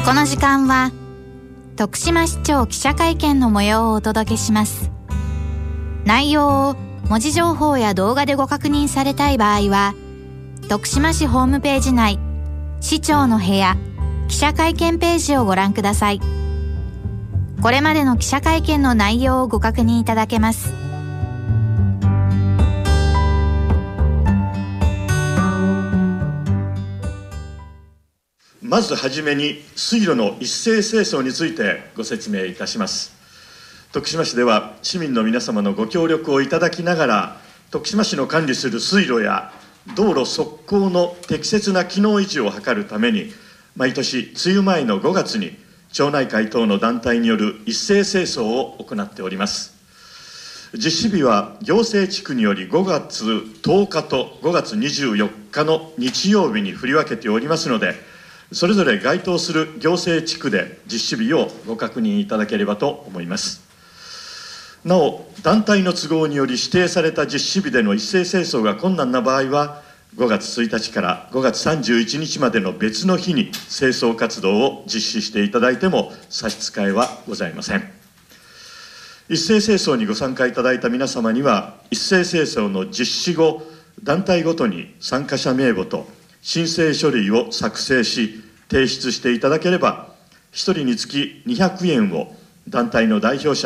この時間は徳島市長記者会見の模様をお届けします。内容を文字情報や動画でご確認されたい場合は、徳島市ホームページ内市長の部屋記者会見ページをご覧ください。これまでの記者会見の内容をご確認いただけます。 まずはじめに水路の一斉清掃についてご説明いたします。徳島市では市民の皆様のご協力をいただきながら、徳島市の管理する水路や道路側溝の適切な機能維持を図るために、毎年梅雨前の5月に町内会等の団体による一斉清掃を行っております。実施日は行政地区により5月10日と5月24日の日曜日に振り分けておりますので、それぞれ該当する行政地区で実施日をご確認いただければと思います。なお、団体の都合により指定された実施日での一斉清掃が困難な場合は、5月1日から5月31日までの別の日に清掃活動を実施していただいても差し支えはございません。一斉清掃にご参加いただいた皆様には、一斉清掃の実施後、団体ごとに参加者名簿と申請書類を作成し提出していただければ、1人につき200円を団体の代表者